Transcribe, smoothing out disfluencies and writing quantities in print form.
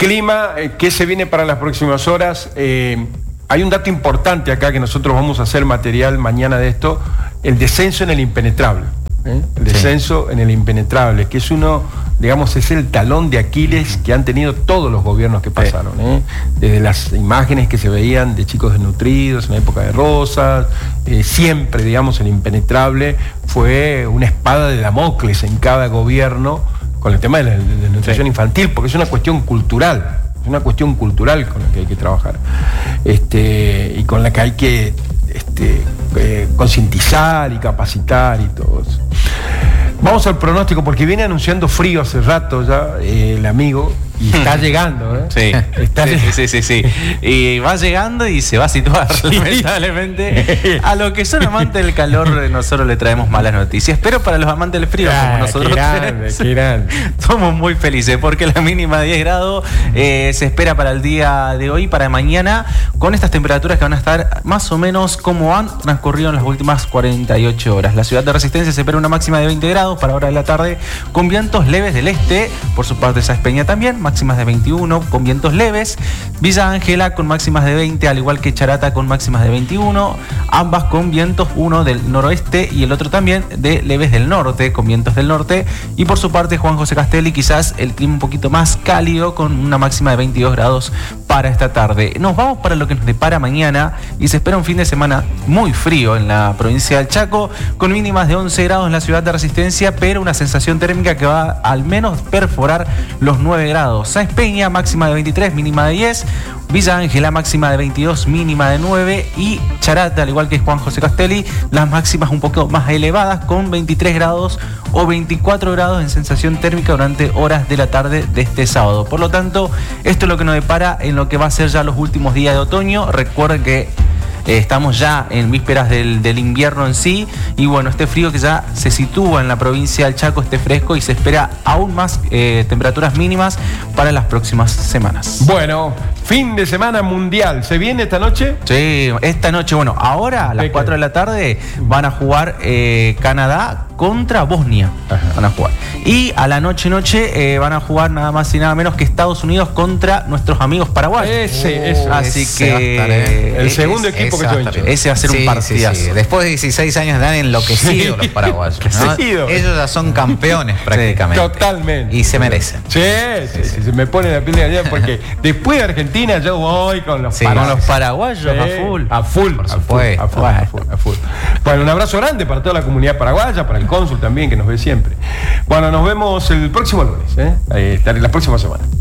clima, ¿qué se viene para las próximas horas? Hay un dato importante acá que nosotros vamos a hacer material mañana de esto, el descenso en el impenetrable. El descenso en el impenetrable, que es uno, digamos, es el talón de Aquiles que han tenido todos los gobiernos que pasaron. Desde las imágenes que se veían de chicos desnutridos en la época de Rosas, siempre, digamos, el impenetrable fue una espada de Damocles en cada gobierno con el tema de la nutrición infantil, porque es una cuestión cultural. Es una cuestión cultural con la que hay que trabajar y con la que hay que concientizar y capacitar y todo eso. Vamos al pronóstico, porque viene anunciando frío hace rato ya el amigo, y está llegando, Sí. Y va llegando y se va a situar, lamentablemente. A los que son amantes del calor, nosotros le traemos malas noticias, pero para los amantes del frío, como nosotros somos muy felices, porque la mínima de 10 grados se espera para el día de hoy, para mañana, con estas temperaturas que van a estar más o menos como han transcurrido en las últimas 48 horas. La ciudad de Resistencia se espera una máxima de 20 grados para hora de la tarde, con vientos leves del este. Por su parte, Sáenz Peña también, máximas de 21 con vientos leves. Villa Ángela con máximas de 20, al igual que Charata con máximas de 21, ambas con vientos, uno del noroeste y el otro también de leves del norte, con vientos del norte. Y por su parte, Juan José Castelli, quizás el clima un poquito más cálido, con una máxima de 22 grados para esta tarde. Nos vamos para lo que nos depara mañana, y se espera un fin de semana muy frío en la provincia del Chaco, con mínimas de 11 grados en la ciudad de Resistencia, pero una sensación térmica que va al menos perforar los 9 grados. Sáenz Peña, máxima de 23, mínima de 10. Villa Ángela, máxima de 22, mínima de 9. Y Charata, al igual que Juan José Castelli, las máximas un poco más elevadas, con 23 grados o 24 grados en sensación térmica durante horas de la tarde de este sábado. Por lo tanto, esto es lo que nos depara en lo que va a ser ya los últimos días de otoño. Recuerden que estamos ya en vísperas del invierno en sí, y bueno, este frío que ya se sitúa en la provincia del Chaco, este fresco, y se espera aún más temperaturas mínimas para las próximas semanas. Bueno, fin de semana mundial, ¿se viene esta noche? Sí, esta noche, bueno, ahora a las 4 de la tarde van a jugar Canadá contra Bosnia. Van a jugar. Y a la noche van a jugar nada más y nada menos que Estados Unidos contra nuestros amigos paraguayos. Así que el segundo equipo que yo hincho. Ese va a ser un partidazo. Sí. Después de 16 años han enloquecido los paraguayos, ¿no? Ellos ya son campeones prácticamente. Totalmente. Y se merecen. Sí, se me pone la piel de gallina, porque después de Argentina yo voy con los paraguayos a full. Por supuesto. A full. Bueno, un abrazo grande para toda la comunidad paraguaya, para el cónsul también, que nos ve siempre. Bueno, nos vemos el próximo lunes, la próxima semana.